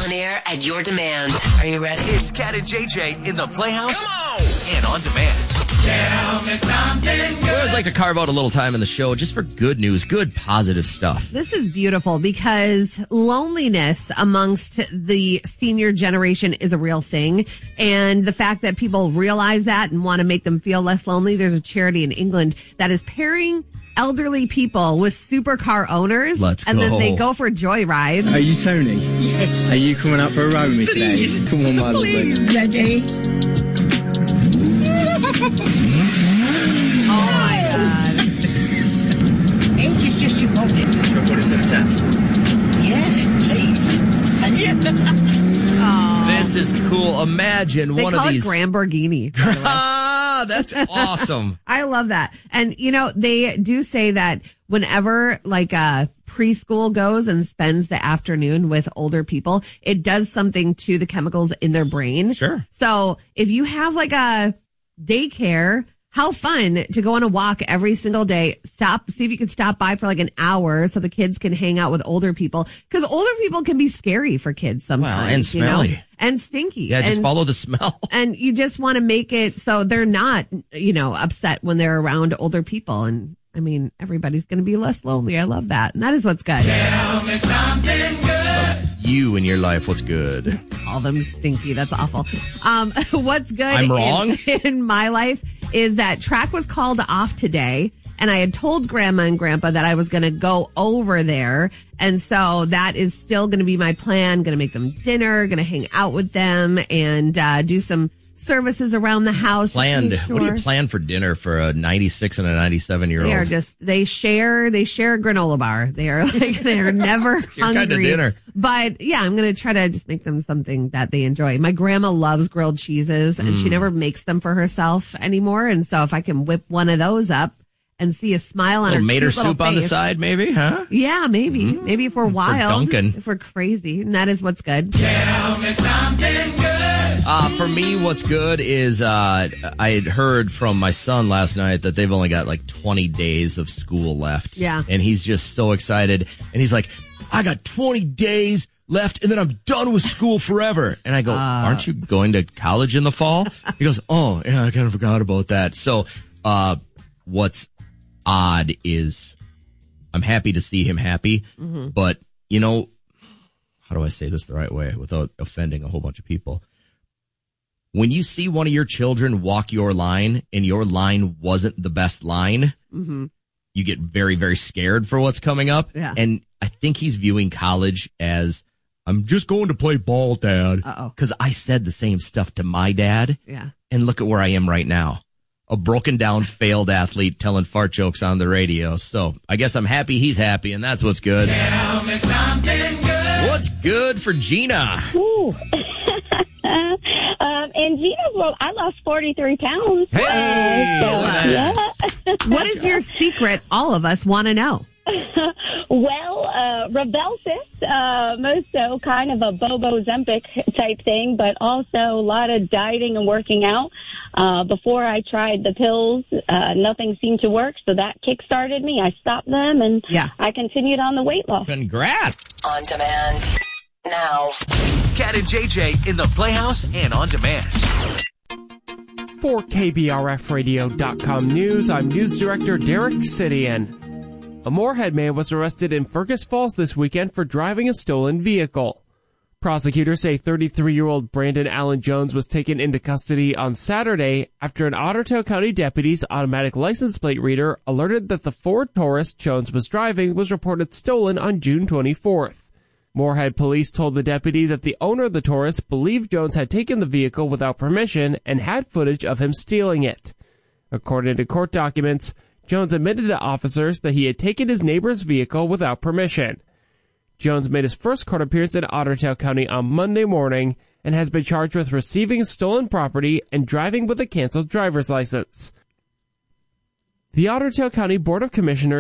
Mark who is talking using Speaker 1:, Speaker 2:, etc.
Speaker 1: On air at your demand.
Speaker 2: Are you ready?
Speaker 3: It's Cat and JJ in the Playhouse and on demand.
Speaker 4: Tell me something good.
Speaker 5: I always like to carve out a little time in the show just for good news, good positive stuff.
Speaker 6: This is beautiful because loneliness amongst the senior generation is a real thing. And the fact that people realize that and want to make them feel less lonely, there's a charity in England that is pairing elderly people with supercar owners.
Speaker 5: Let's
Speaker 6: and
Speaker 5: go.
Speaker 6: then they go for joyrides.
Speaker 7: Are you Tony? Yes. Are you coming out for a ride with me today?
Speaker 6: Please.
Speaker 7: Come on, my lovely.
Speaker 4: Ready?
Speaker 6: Oh my God.
Speaker 2: Age is just important.
Speaker 7: Can I put it to the test?
Speaker 2: Yeah, please. Can you?
Speaker 6: Oh.
Speaker 5: This is cool. Imagine
Speaker 6: They
Speaker 5: one
Speaker 6: call
Speaker 5: of these.
Speaker 6: it Lamborghini. by the way.
Speaker 5: Ah, that's awesome.
Speaker 6: I love that. And, you know, they do say that whenever like a preschool goes and spends the afternoon with older people, it does something to the chemicals in their brain.
Speaker 5: Sure.
Speaker 6: So if you have like a daycare, how fun to go on a walk every single day. See if you can stop by for like an hour so the kids can hang out with older people. Because older people can be scary for kids sometimes.
Speaker 5: Well, and smelly.
Speaker 6: You know? And stinky.
Speaker 5: Yeah, just
Speaker 6: and,
Speaker 5: follow the smell.
Speaker 6: and you just want to make it so they're not, you know, upset when they're around older people. And I mean, everybody's going to be less lonely. I love that. And that is what's good.
Speaker 4: Tell me something good.
Speaker 5: You in your life, what's good?
Speaker 6: Call them stinky. That's awful. What's good
Speaker 5: I'm wrong?
Speaker 6: in my life is that track was called off today. And I had told Grandma and Grandpa that I was going to go over there. And so that is still going to be my plan. Going to make them dinner, going to hang out with them and do some services around the house.
Speaker 5: Planned.
Speaker 6: Sure.
Speaker 5: What do you plan for dinner for a 96 and a 97-year-old?
Speaker 6: They are they share a granola bar. They are they're never
Speaker 5: It's your
Speaker 6: hungry.
Speaker 5: kind of dinner.
Speaker 6: But yeah, I'm going to try to just make them something that they enjoy. My grandma loves grilled cheeses and she never makes them for herself anymore. And so if I can whip one of those up and see a smile on her
Speaker 5: Mater
Speaker 6: cute little
Speaker 5: soup on the
Speaker 6: face.
Speaker 5: side, maybe, huh?
Speaker 6: Yeah, maybe. Maybe if we're wild.
Speaker 5: Duncan.
Speaker 6: If we're crazy. And that is what's good.
Speaker 4: Tell me something good.
Speaker 5: For me, what's good is I had heard from my son last night that they've only got like 20 days of school left.
Speaker 6: Yeah.
Speaker 5: And he's just so excited. And he's like, I got 20 days left and then I'm done with school forever. And I go, aren't you going to college in the fall? He goes, oh, yeah, I kind of forgot about that. So what's odd is I'm happy to see him happy. But, you know, how do I say this the right way without offending a whole bunch of people? When you see one of your children walk your line and your line wasn't the best line, you get very, very scared for what's coming up.
Speaker 6: Yeah.
Speaker 5: And I think he's viewing college as, I'm just going to play ball, Dad.
Speaker 6: Uh-oh.
Speaker 5: Because I said the same stuff to my dad.
Speaker 6: Yeah.
Speaker 5: And look at where I am right now. A broken down, failed athlete telling fart jokes on the radio. So I guess I'm happy he's happy, and that's what's good.
Speaker 4: Tell me something good.
Speaker 5: What's good for Gina?
Speaker 8: Ooh. In Gina's world, I lost 43 pounds.
Speaker 5: Hey!
Speaker 8: Yeah.
Speaker 6: What is your secret? All of us want to know.
Speaker 8: Well, Rybelsus, most so kind of a Bobo Zempic type thing, but also a lot of dieting and working out. Before I tried the pills, nothing seemed to work, so that kick-started me. I stopped them, and I continued on the weight loss.
Speaker 5: Congrats!
Speaker 1: On demand. Now.
Speaker 3: Cat and JJ in the Playhouse and on demand.
Speaker 9: For KBRFradio.com News, I'm News Director Derek Sidian. A Moorhead man was arrested in Fergus Falls this weekend for driving a stolen vehicle. Prosecutors say 33-year-old Brandon Allen Jones was taken into custody on Saturday after an Ottertail County deputy's automatic license plate reader alerted that the Ford Taurus Jones was driving was reported stolen on June 24th. Moorhead police told the deputy that the owner of the Taurus believed Jones had taken the vehicle without permission and had footage of him stealing it. According to court documents, Jones admitted to officers that he had taken his neighbor's vehicle without permission. Jones made his first court appearance in Ottertail County on Monday morning and has been charged with receiving stolen property and driving with a canceled driver's license. The Ottertail County Board of Commissioners